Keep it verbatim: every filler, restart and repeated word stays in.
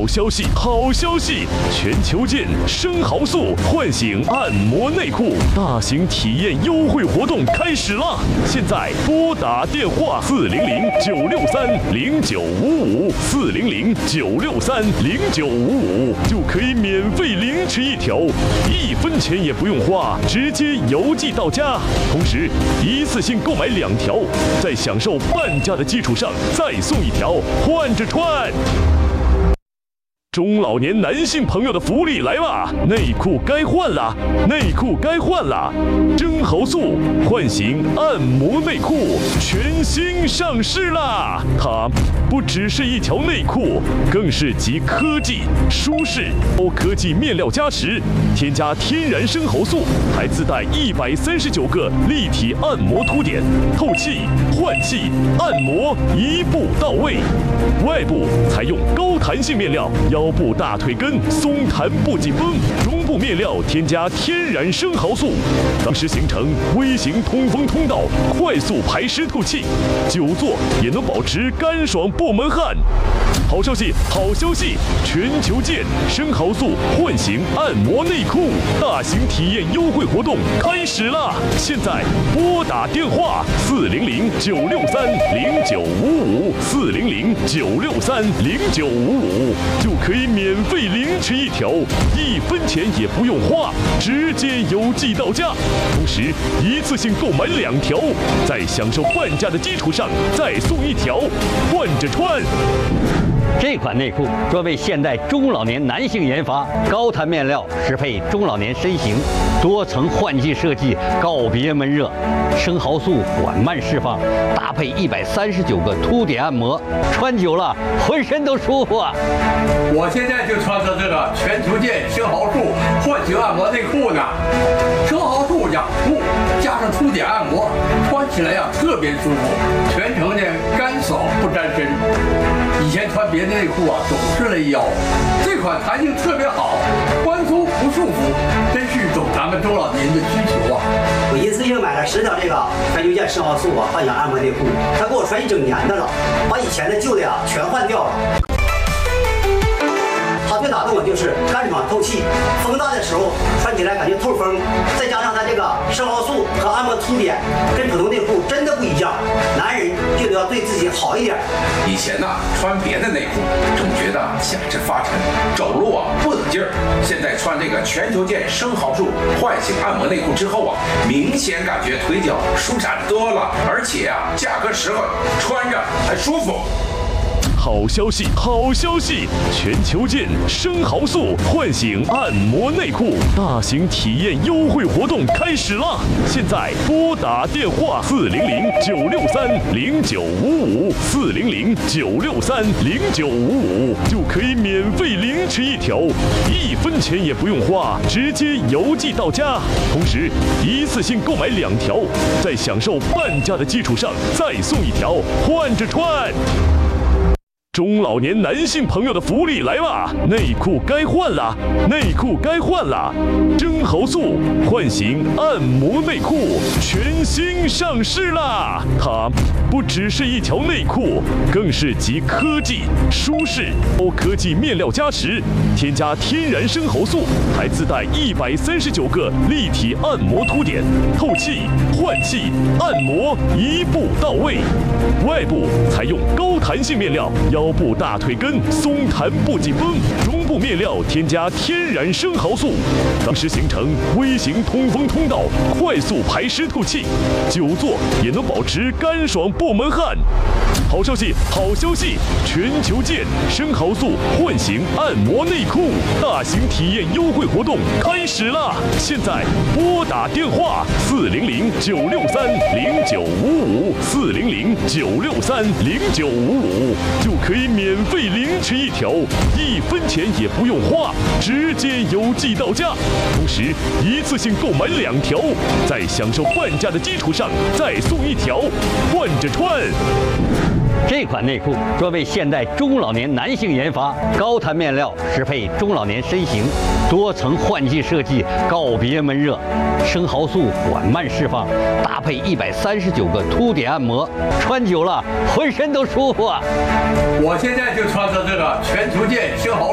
好消息，好消息！全球见生蚝素唤醒按摩内裤大型体验优惠活动开始啦！现在拨打电话四零零九六三零九五五四零零九六三零九五五就可以免费领取一条，一分钱也不用花，直接邮寄到家。同时，一次性购买两条，在享受半价的基础上再送一条，换着穿。中老年男性朋友的福利来啦！内裤该换了，内裤该换了！生蚝素唤醒按摩内裤全新上市啦！它不只是一条内裤，更是集科技、舒适、高科技面料加持，添加天然生蚝素，还自带一百三十九个立体按摩凸点，透气、换气、按摩一步到位。外部采用高弹性面料，腰部大腿根松弹不紧绷，中部面料添加天然生蚝素，当时形成微型通风通道，快速排湿透气，久坐也能保持干爽不闷汗。好消息，好消息！全球见生蚝素唤醒按摩内裤大型体验优惠活动开始啦！现在拨打电话四零零九六三零九五五四零零九六三零九五五就可以免费领取一条，一分钱也不用花，直接邮寄到家。同时，一次性购买两条，在享受半价的基础上再送一条，换着穿。 这款内裤专为现代中老年男性研发，高弹面料适配中老年身形，多层换季设计，告别闷热。生蚝素缓慢释放，搭配一百三十九个凸点按摩，穿久了浑身都舒服啊！ 我现在就穿着这个全球见生蚝素唤醒按摩内裤呢，生蚝素养肤加上凸点按摩，穿起来呀特别舒服，全程呢干爽不沾身。以前穿别的内裤啊总是勒腰，这款弹性特别好，宽松不束缚，真是懂咱们中老年的需求啊！ 我一次性买了十条这个全球见生蚝素啊唤醒按摩内裤，它给我穿一整年的了，把以前的旧的呀全换掉了。它最打动我就是干爽透气，风大的时候穿起来感觉透风，再加上它这个生蚝素和按摩凸点，跟普通内裤真的不一样。男人就得要对自己好一点。 以前呢、啊，穿别的内裤总觉得下肢发沉，走路啊不得劲儿。现在穿这个全球见生蚝素唤醒按摩内裤之后啊，明显感觉腿脚舒展多了，而且啊价格实惠，穿着还舒服。 好消息，好消息！全球见生蚝素唤醒按摩内裤大型体验优惠活动开始啦！现在拨打电话四零零九六三零九五五四零零九六三零九五五就可以免费领取一条，一分钱也不用花，直接邮寄到家。同时，一次性购买两条，在享受半价的基础上再送一条，换着穿。中老年男性朋友的福利来啦！内裤该换了，内裤该换了！生蚝素唤醒按摩内裤全新上市啦！它不只是一条内裤，更是集科技、舒适、高科技面料加持，添加天然生蚝素，还自带一百三十九个立体按摩凸点，透气、换气、按摩一步到位。外部采用高弹性面料，腰部大腿根松弹不紧绷，中部面料添加天然生蚝素，当时形成微型通风通道，快速排湿透气，久坐也能保持干爽不闷汗。好消息，好消息！全球见生蚝素唤醒按摩内裤大型体验优惠活动开始啦！现在拨打电话四零零九六三零九五五四零零九六三零九五五就可以免费领取一条，一分钱也不用花，直接邮寄到家。同时，一次性购买两条，在享受半价的基础上再送一条，换着穿。 这款内裤专为现代中老年男性研发，高弹面料适配中老年身形，多层换季设计，告别闷热。生蚝素缓慢释放，搭配一百三十九个凸点按摩，穿久了浑身都舒服啊！ 我现在就穿着这个全球见生蚝